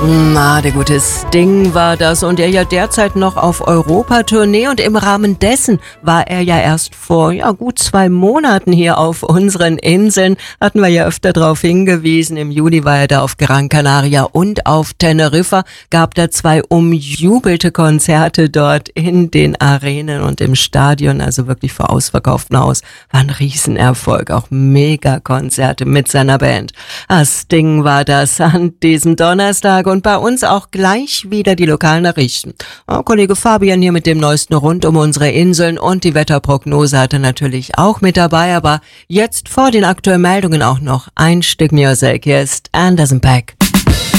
Der gute Sting war das und er ja derzeit noch auf Europatournee und im Rahmen dessen war er ja erst vor gut 2 Monaten hier auf unseren Inseln, hatten wir ja öfter darauf hingewiesen. Im Juli war er da auf Gran Canaria und auf Teneriffa, gab da 2 umjubelte Konzerte dort in den Arenen und im Stadion, also wirklich vor ausverkauftem Haus. War ein Riesenerfolg, auch Megakonzerte mit seiner Band. Sting war das an diesem Donnerstag. Und bei uns auch gleich wieder die Lokalnachrichten. Kollege Fabian hier mit dem Neuesten rund um unsere Inseln und die Wetterprognose hatte natürlich auch mit dabei, aber jetzt vor den aktuellen Meldungen auch noch ein Stück Music. Hier ist Anderson .Paak.